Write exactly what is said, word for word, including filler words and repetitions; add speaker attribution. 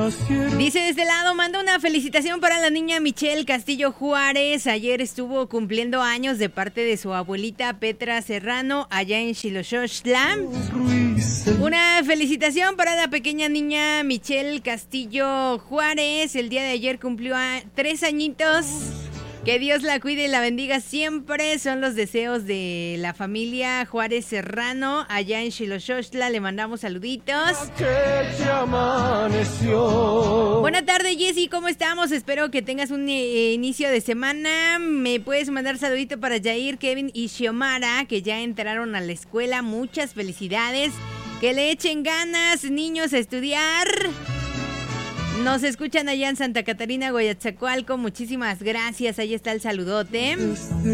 Speaker 1: Dice de este lado, manda una felicitación para la niña Michelle Castillo Juárez. Ayer estuvo cumpliendo años de parte de su abuelita Petra Serrano allá en Xiloxochtla. Una felicitación para la pequeña niña Michelle Castillo Juárez. El día de ayer cumplió a tres añitos. Que Dios la cuide y la bendiga siempre. Son los deseos de la familia Juárez Serrano allá en Xiloxochtla. Le mandamos saluditos. Buenas tardes, Jessy, ¿cómo estamos? Espero que tengas un eh, inicio de semana. Me puedes mandar saludito para Jair, Kevin y Xiomara, que ya entraron a la escuela. Muchas felicidades. Que le echen ganas, niños, a estudiar. Nos escuchan allá en Santa Catarina, Guayatzacoalco. Muchísimas gracias. Ahí está el saludote.